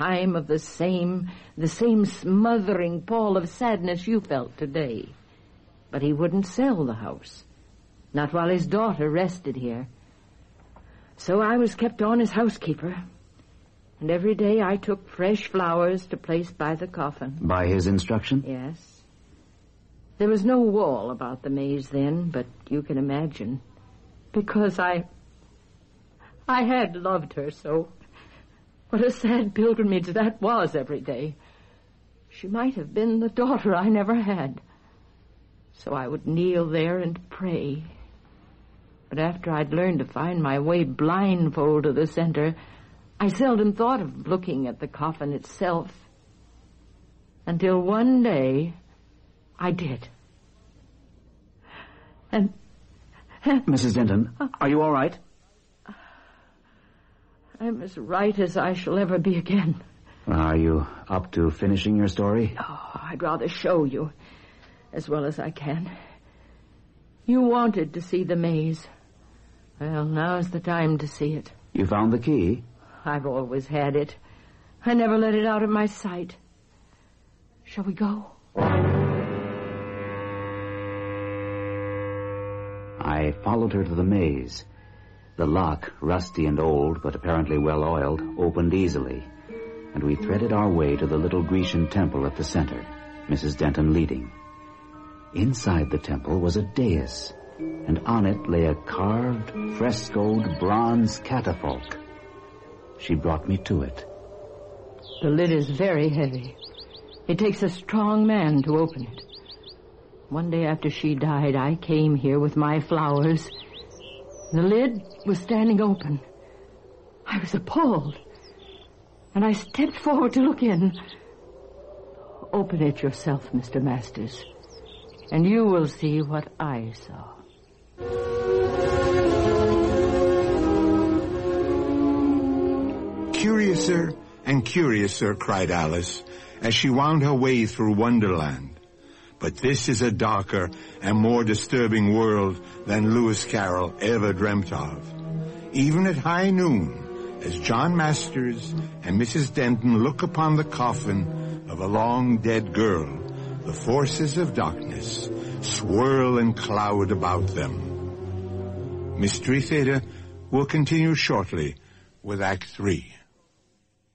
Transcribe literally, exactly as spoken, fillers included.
time of the same, the same smothering pall of sadness you felt today. But he wouldn't sell the house, not while his daughter rested here. So I was kept on as housekeeper, and every day I took fresh flowers to place by the coffin. By his instruction? Yes. There was no wall about the maze then, but you can imagine, because I... I had loved her so. What a sad pilgrimage that was every day. She might have been the daughter I never had. So I would kneel there and pray. But after I'd learned to find my way blindfold to the center, I seldom thought of looking at the coffin itself. Until one day, I did. And... Missus Denton, are you all right? I'm as right as I shall ever be again. Are you up to finishing your story? Oh, I'd rather show you as well as I can. You wanted to see the maze. Well, now's the time to see it. You found the key? I've always had it. I never let it out of my sight. Shall we go? I followed her to the maze. The lock, rusty and old, but apparently well-oiled, opened easily, and we threaded our way to the little Grecian temple at the center, Missus Denton leading. Inside the temple was a dais, and on it lay a carved, frescoed bronze catafalque. She brought me to it. The lid is very heavy. It takes a strong man to open it. One day after she died, I came here with my flowers. The lid was standing open. I was appalled, and I stepped forward to look in. Open it yourself, Mister Masters, and you will see what I saw. Curiouser and curiouser, cried Alice, as she wound her way through Wonderland. But this is a darker and more disturbing world than Lewis Carroll ever dreamt of. Even at high noon, as John Masters and Missus Denton look upon the coffin of a long-dead girl, the forces of darkness swirl and cloud about them. Mystery Theater will continue shortly with Act Three.